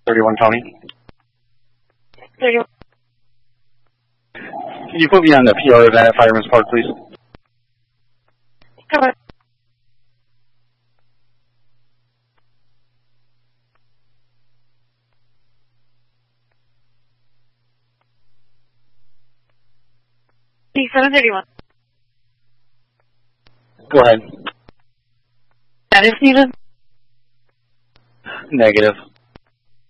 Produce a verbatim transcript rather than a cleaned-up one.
thirty-one Tony. thirty-one. Can you put me on the P R event at Fireman's Park, please? Come on. seven thirty-one. Go ahead. That is needed? Negative.